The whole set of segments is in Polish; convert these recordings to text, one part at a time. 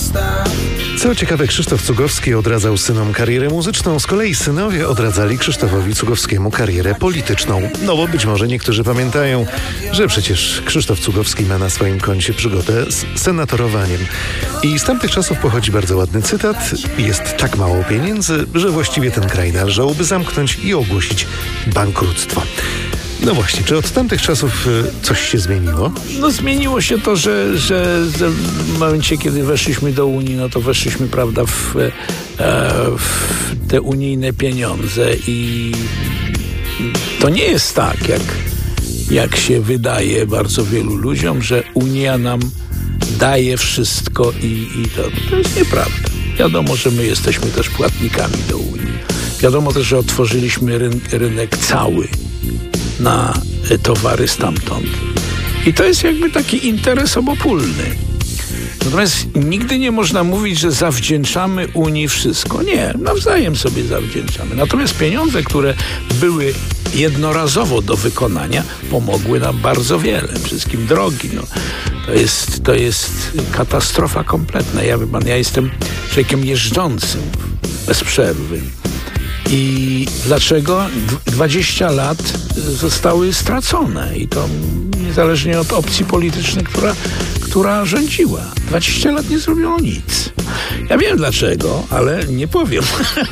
Co ciekawe, Krzysztof Cugowski odradzał synom karierę muzyczną, z kolei synowie odradzali Krzysztofowi Cugowskiemu karierę polityczną. No bo być może niektórzy pamiętają, że przecież Krzysztof Cugowski ma na swoim koncie przygodę z senatorowaniem. I z tamtych czasów pochodzi bardzo ładny cytat: jest tak mało pieniędzy, że właściwie ten kraj należałoby zamknąć i ogłosić bankructwo. No właśnie, czy od tamtych czasów coś się zmieniło? No zmieniło się to, że w momencie, kiedy weszliśmy do Unii, no to weszliśmy, prawda, w te unijne pieniądze i to nie jest tak, jak się wydaje bardzo wielu ludziom, że Unia nam daje wszystko i to jest nieprawda. Wiadomo, że my jesteśmy też płatnikami do Unii. Wiadomo też, że otworzyliśmy rynek cały na towary stamtąd. I to jest jakby taki interes obopólny. Natomiast nigdy nie można mówić, że zawdzięczamy Unii wszystko. Nie, nawzajem sobie zawdzięczamy. Natomiast pieniądze, które były jednorazowo do wykonania, pomogły nam bardzo wiele. Wszystkim drogi. No. To jest katastrofa kompletna. Ja jestem człowiekiem jeżdżącym bez przerwy. I dlaczego 20 lat zostały stracone i to niezależnie od opcji politycznej, która rządziła. 20 lat nie zrobiono nic. Ja wiem dlaczego, ale nie powiem.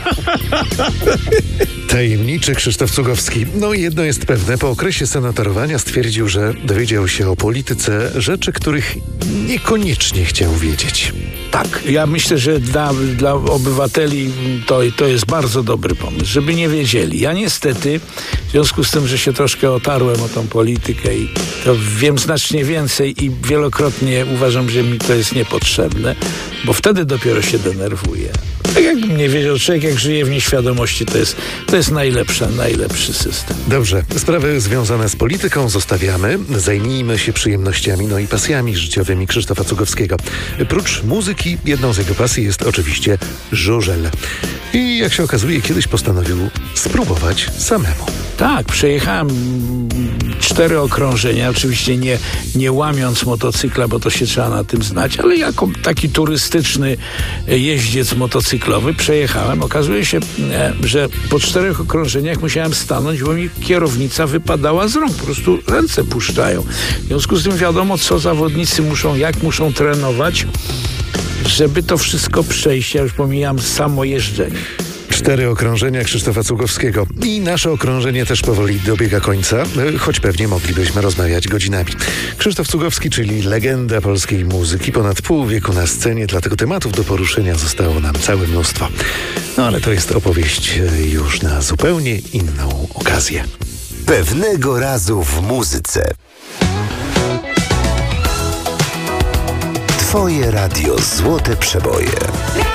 Tajemniczy Krzysztof Cugowski. No i jedno jest pewne, po okresie senatorowania stwierdził, że dowiedział się o polityce rzeczy, których niekoniecznie chciał wiedzieć. Tak, ja myślę, że dla obywateli to jest bardzo dobry pomysł, żeby nie wiedzieli. Ja niestety, w związku z tym, że się troszkę otarłem o tą politykę i to wiem znacznie więcej i wielokrotnie uważam, że mi to jest niepotrzebne, bo wtedy dopiero się denerwuję. Tak jakbym nie wiedział, człowiek jak żyje w nieświadomości, to jest najlepszy system. Dobrze, sprawy związane z polityką zostawiamy. Zajmijmy się przyjemnościami, no i pasjami życiowymi Krzysztofa Cugowskiego. Prócz muzyki, jedną z jego pasji jest oczywiście żużel. I jak się okazuje, kiedyś postanowił spróbować samemu. Tak, przejechałem 4 okrążenia, oczywiście nie łamiąc motocykla, bo to się trzeba na tym znać, ale jako taki turystyczny jeździec motocyklowy przejechałem. Okazuje się, że po 4 okrążeniach musiałem stanąć, bo mi kierownica wypadała z rąk, po prostu ręce puszczają. W związku z tym wiadomo, co zawodnicy jak muszą trenować, żeby to wszystko przejść. Ja już pomijam samo jeżdżenie. 4 okrążenia Krzysztofa Cugowskiego. I nasze okrążenie też powoli dobiega końca, choć pewnie moglibyśmy rozmawiać godzinami. Krzysztof Cugowski, czyli legenda polskiej muzyki, ponad pół wieku na scenie, dlatego tematów do poruszenia zostało nam całe mnóstwo. No ale to jest opowieść już na zupełnie inną okazję. Pewnego razu w muzyce. Twoje radio Złote Przeboje.